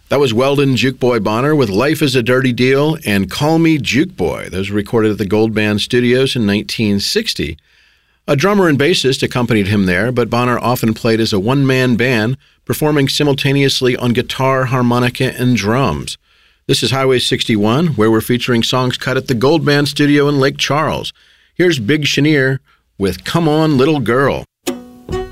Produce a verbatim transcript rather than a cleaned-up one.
That was Weldon Juke Boy Bonner with Life is a Dirty Deal and Call Me Juke Boy. Those were recorded at the Gold Band Studios in nineteen sixty. A drummer and bassist accompanied him there, but Bonner often played as a one-man band, performing simultaneously on guitar, harmonica, and drums. This is Highway sixty-one, where we're featuring songs cut at the Gold Band Studio in Lake Charles. Here's Big Chenier with Come On Little Girl.